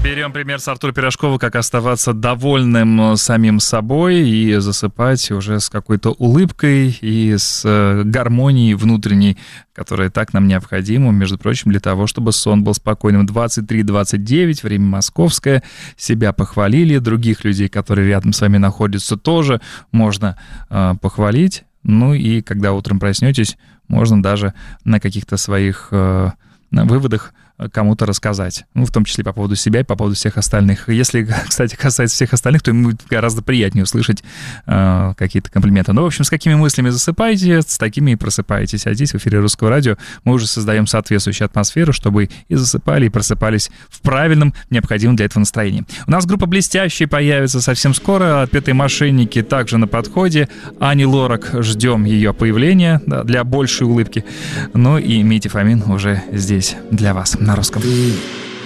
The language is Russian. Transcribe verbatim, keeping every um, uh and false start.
Берем пример с Артура Пирожкова, как оставаться довольным самим собой и засыпать уже с какой-то улыбкой и с гармонией внутренней, которая так нам необходима, между прочим, для того, чтобы сон был спокойным. двадцать три двадцать девять, время московское, себя похвалили, других людей, которые рядом с вами находятся, тоже можно э, похвалить. Ну и когда утром проснетесь, можно даже на каких-то своих э, выводах кому-то рассказать, ну, в том числе по поводу себя и по поводу всех остальных. Если, кстати, касается всех остальных, то им будет гораздо приятнее услышать э, какие-то комплименты. Ну, в общем, с какими мыслями засыпаете, с такими и просыпаетесь. А здесь в эфире Русского радио мы уже создаем соответствующую атмосферу, чтобы и засыпали, и просыпались в правильном, необходимом для этого настроении. У нас группа «Блестящие» появится совсем скоро. «Отпетые мошенники» также на подходе. Ани Лорак, ждем ее появления, да, для большей улыбки. Ну и Митя Фомин уже здесь для вас. На русском. Ты